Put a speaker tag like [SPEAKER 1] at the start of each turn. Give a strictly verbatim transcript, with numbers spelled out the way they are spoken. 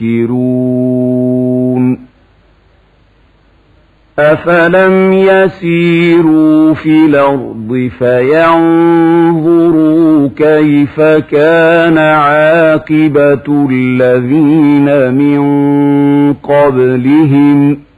[SPEAKER 1] ينكرون أفلم يسيروا في الأرض فينظروا كيف كان عاقبة الذين من قبلهم